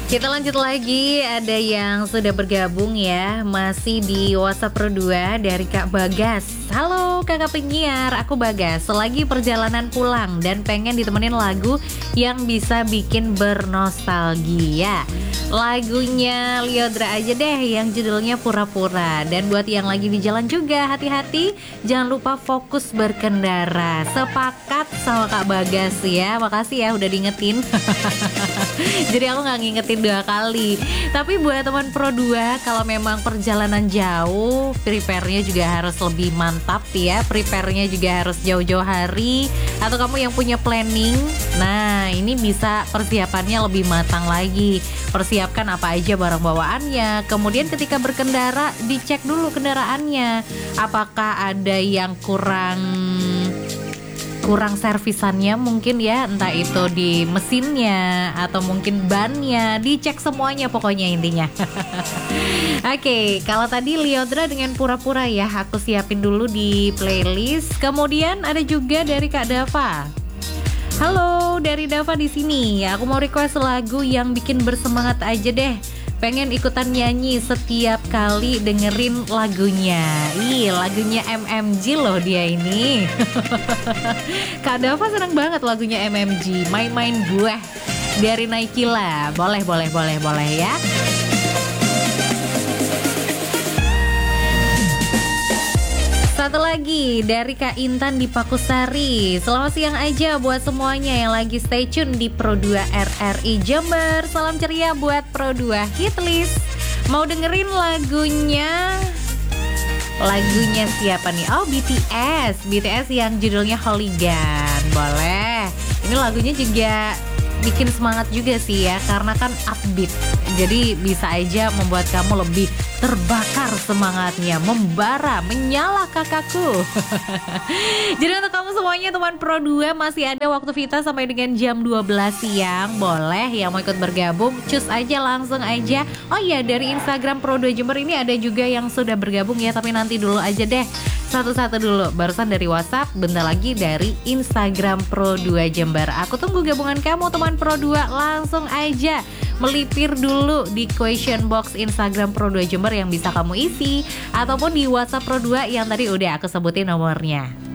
Kita lanjut lagi, ada yang sudah bergabung ya, masih di WhatsApp Pro 2 dari Kak Bagas. Halo kakak penyiar, aku Bagas. Selagi perjalanan pulang dan pengen ditemenin lagu yang bisa bikin bernostalgia. Lagunya Lyodra aja deh yang judulnya Pura-Pura. Dan buat yang lagi di jalan juga, hati-hati, jangan lupa fokus berkendara. Sepakat sama Kak Bagas ya, makasih ya udah diingetin. Jadi aku gak ngingetin 2 kali. Tapi buat teman Pro 2, kalau memang perjalanan jauh, prepare-nya juga harus lebih mantap ya. Prepare-nya juga harus jauh-jauh hari. Atau kamu yang punya planning, nah ini bisa persiapannya lebih matang lagi. Persiapkan apa aja barang bawaannya. Kemudian ketika berkendara, dicek dulu kendaraannya. Apakah ada yang kurang servisannya mungkin ya, entah itu di mesinnya atau mungkin bannya, dicek semuanya pokoknya intinya. Oke, kalau tadi Lyodra dengan Pura-Pura ya, aku siapin dulu di playlist. Kemudian ada juga dari Kak Dava. Halo, dari Dava di sini. Aku mau request lagu yang bikin bersemangat aja deh. Pengen ikutan nyanyi setiap kali dengerin lagunya. Lagunya MMG loh dia ini. Kak Dava seneng banget lagunya MMG, Main-Main Buah dari Naikila. Boleh ya. Satu lagi dari Kak Intan di Pakusari. Selamat siang aja buat semuanya yang lagi stay tune di Pro 2 RRI Jember. Salam ceria buat Pro 2 Hitlist. Mau dengerin lagunya siapa nih? Oh, BTS yang judulnya Hooligan. Boleh. Ini lagunya juga bikin semangat juga sih ya, karena kan upbeat. Jadi bisa aja membuat kamu lebih terbakar semangatnya, membara, menyala kakakku. Jadi untuk kamu semuanya teman Pro 2, masih ada waktu Vita sampai dengan jam 12 siang. Boleh yang mau ikut bergabung, cus aja, langsung aja. Oh iya, dari Instagram Pro 2 Jember ini ada juga yang sudah bergabung ya, tapi nanti dulu aja deh. Satu-satu dulu, barusan dari WhatsApp, bentar lagi dari Instagram Pro 2 Jember. Aku tunggu gabungan kamu teman Pro 2, langsung aja melipir dulu di question box Instagram Pro 2 Jember yang bisa kamu isi, ataupun di WhatsApp Pro 2 yang tadi udah aku sebutin nomornya.